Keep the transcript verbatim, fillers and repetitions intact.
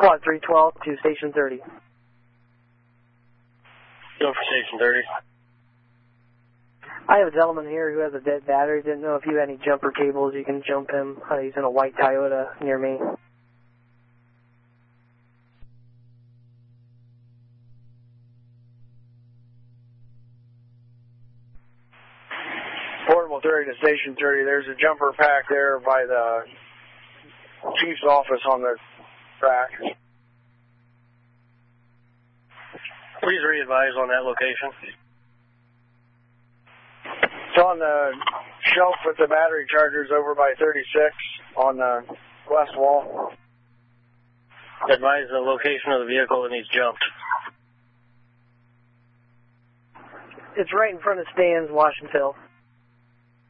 Squad three twelve to Station thirty. Go for Station thirty. I have a gentleman here who has a dead battery. Didn't know if you had any jumper cables you can jump him. Uh, he's in a white Toyota near me. Portable thirty to Station thirty. There's a jumper pack there by the chief's office on the track. Please re-advise on that location. It's on the shelf with the battery chargers over by thirty-six on the west wall. Advise the location of the vehicle that needs jumped. It's right in front of Stan's Wash and Fill.